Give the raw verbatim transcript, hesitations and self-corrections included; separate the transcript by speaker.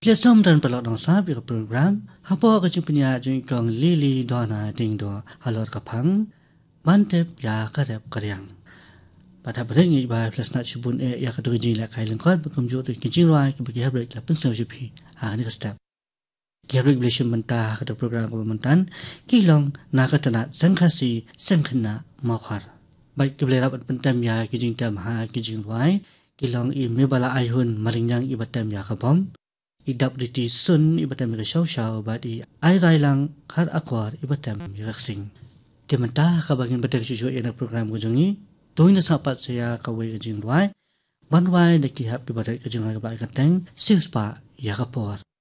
Speaker 1: Plasam dan pelak dong sab ya program hapo ka chimpnya jing kang lili dona ding do halor kapang mantep ya karep karyang pada pada ngi ba plus na chibun e ya ka do jing la kai lengkot bekum jo to kijing roi ke bagi habrek la pen sau jupi ha ni ka step Gabriel Blishim mentah ke program kementan kilong na ka tana sangkhasi sangkhna makhar baik ke belera pentam ya kijing tam ha kijing roi kilong i mebala aihun maringyang ibatam ya ka bom idap diti sun ibatam ka shaw shaw badi ai rai lang khar akwar ibatam ya sing ti mentah ka bagin batak juju ena program ko jongi toina sapat saya ka we kijing roi banwai de ki hap ibadat kijing roi ka ba ka teng six pa ya ka por